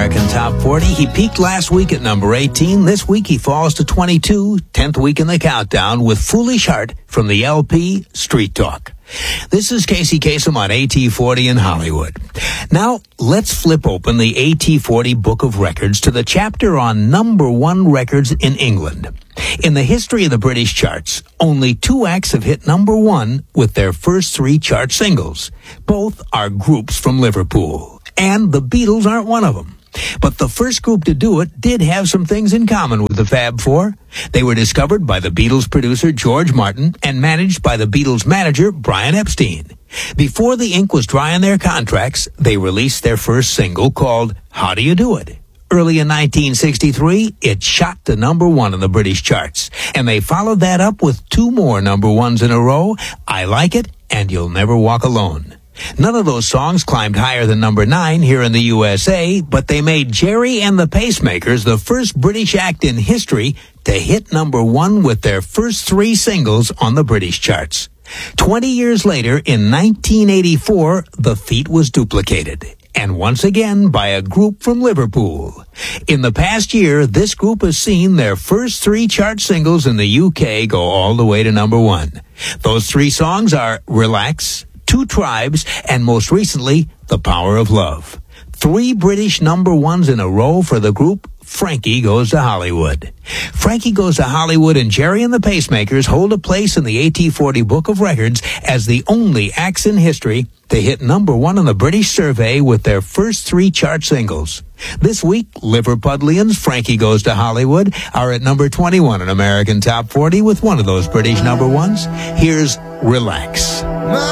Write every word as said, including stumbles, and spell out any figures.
American Top forty. He peaked last week at number eighteen. This week he falls to twenty-two, tenth week in the countdown with Foolish Heart from the L P Street Talk. This is Casey Kasem on A T forty in Hollywood. Now, let's flip open the A T forty Book of Records to the chapter on number one records in England. In the history of the British charts, only two acts have hit number one with their first three chart singles. Both are groups from Liverpool, and the Beatles aren't one of them. But the first group to do it did have some things in common with the Fab Four. They were discovered by the Beatles producer George Martin and managed by the Beatles manager Brian Epstein. Before the ink was dry on their contracts, they released their first single called How Do You Do It? Early in nineteen sixty-three, it shot to number one in the British charts, and they followed that up with two more number ones in a row, I Like It and You'll Never Walk Alone. None of those songs climbed higher than number nine here in the U S A, but they made Jerry and the Pacemakers the first British act in history to hit number one with their first three singles on the British charts. Twenty years later, in nineteen eighty-four, the feat was duplicated, and once again by a group from Liverpool. In the past year, this group has seen their first three chart singles in the U K go all the way to number one. Those three songs are Relax, Two Tribes, and most recently, The Power of Love. Three British number ones in a row for the group Frankie Goes to Hollywood. Frankie Goes to Hollywood and Jerry and the Pacemakers hold a place in the A T forty Book of Records as the only acts in history to hit number one on the British survey with their first three chart singles. This week, Liverpudlians' Frankie Goes to Hollywood are at number twenty-one in American Top forty with one of those British number ones. Here's Relax.